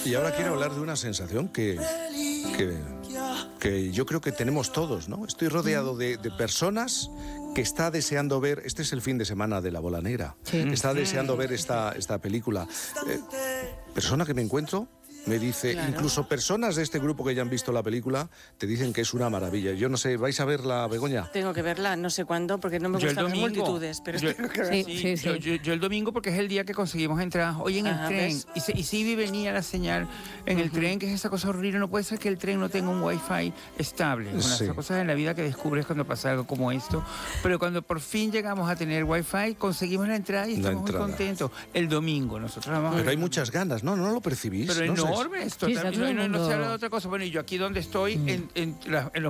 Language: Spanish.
Y ahora quiero hablar de una sensación que yo creo que tenemos todos, ¿no? Estoy rodeado de personas que está deseando ver, este es el fin de semana de La Bola Negra, está deseando ver esta película. Persona que me encuentro me dice, claro. Incluso personas de este grupo que ya han visto la película te dicen que es una maravilla. Yo no sé, ¿vais a verla, Begoña? Tengo que verla, no sé cuándo, porque no me gustan las multitudes, pero tengo que verla. Sí. Yo el domingo, porque es el día que conseguimos entrar hoy en el tren. Y sí venía la señal en el tren, que es esa cosa horrible. No puede ser que el tren no tenga un wifi estable. Una de las cosas en la vida que descubres cuando pasa algo como esto. Pero cuando por fin llegamos a tener wifi, conseguimos la entrada y estamos muy contentos. El domingo nosotros vamos a ver. Pero hay muchas ganas, ¿no? ¿No lo percibís? Pero no enorme esto. No se habla de otra cosa. Bueno, y yo aquí donde estoy, en los